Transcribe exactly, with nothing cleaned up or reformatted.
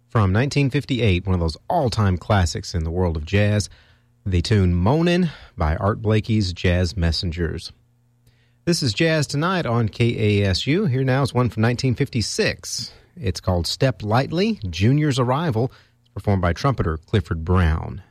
From nineteen fifty-eight, one of those all-time classics in the world of jazz, the tune Moanin' by Art Blakey's Jazz Messengers. This is Jazz Tonight on K A S U. Here now is one from nineteen fifty-six. It's called Step Lightly, Junior's Arrival. It's performed by trumpeter Clifford Brown.